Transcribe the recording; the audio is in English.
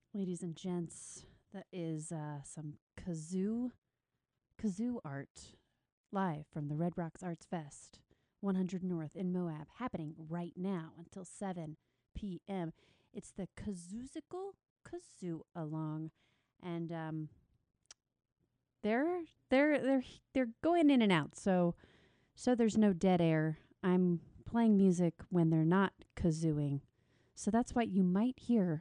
Ladies and gents, that is some kazoo art live from the Red Rocks Arts Fest, 100 North in Moab, happening right now until 7 p.m. It's the Kazoozical Kazoo Along, and they're they're going in and out, so there's no dead air. I'm playing music when they're not kazooing, so that's what you might hear